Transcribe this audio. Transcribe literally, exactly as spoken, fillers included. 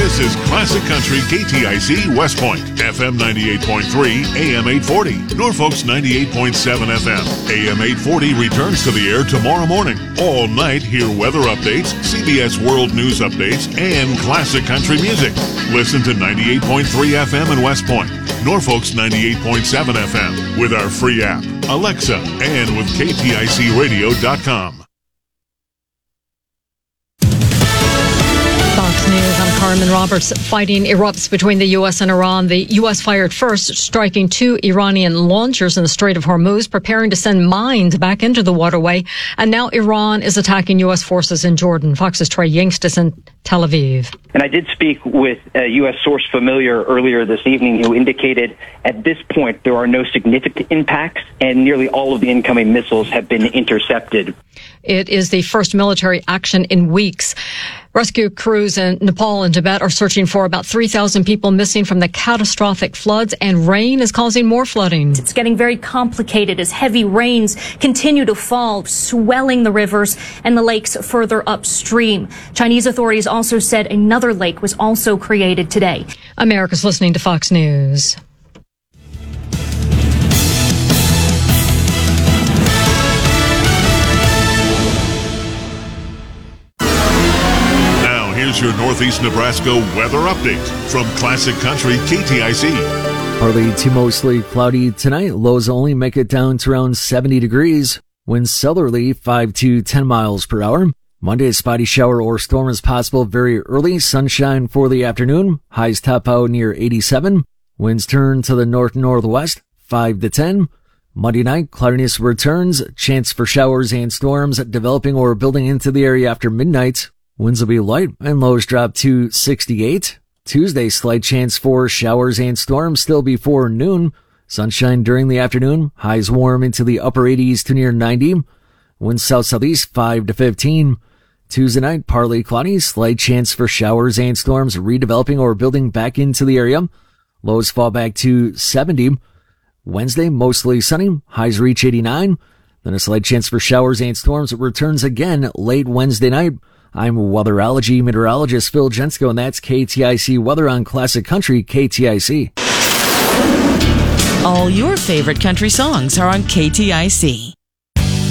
This is Classic Country K T I C West Point, F M ninety-eight point three, A M eight forty. Norfolk's ninety-eight point seven F M. A M eight forty returns to the air tomorrow morning. All night, hear weather updates, C B S World News updates, and classic country music. Listen to ninety-eight point three F M in West Point, Norfolk's ninety-eight point seven F M, with our free app, Alexa, and with K T I C radio dot com. Fox News, I'm Carmen Roberts. Fighting erupts between the U S and Iran. The U S fired first, striking two Iranian launchers in the Strait of Hormuz, preparing to send mines back into the waterway. And now Iran is attacking U S forces in Jordan. Fox's Trey Yingst is in Tel Aviv. And I did speak with a U S source familiar earlier this evening who indicated at this point there are no significant impacts and nearly all of the incoming missiles have been intercepted. It is the first military action in weeks. Rescue crews in Nepal and Tibet are searching for about three thousand people missing from the catastrophic floods, and rain is causing more flooding. It's getting very complicated as heavy rains continue to fall, swelling the rivers and the lakes further upstream. Chinese authorities also said another lake was also created today. America's listening to Fox News. Here's your Northeast Nebraska weather update from Classic Country K T I C. Partly to mostly cloudy tonight. Lows only make it down to around seventy degrees. Winds southerly five to ten miles per hour. Monday, a spotty shower or storm is possible very early. Sunshine for the afternoon. Highs top out near eighty-seven. Winds turn to the north-northwest, five to ten. Monday night, cloudiness returns. Chance for showers and storms developing or building into the area after midnight. Winds will be light and lows drop to sixty-eight. Tuesday, slight chance for showers and storms still before noon. Sunshine during the afternoon. Highs warm into the upper eighties to near ninety. Winds south-southeast five to fifteen. Tuesday night, partly cloudy. Slight chance for showers and storms redeveloping or building back into the area. Lows fall back to seventy. Wednesday, mostly sunny. Highs reach eighty-nine. Then a slight chance for showers and storms returns again late Wednesday night. I'm weatherology meteorologist Phil Jensko, and that's K T I C Weather on Classic Country K T I C. All your favorite country songs are on K T I C.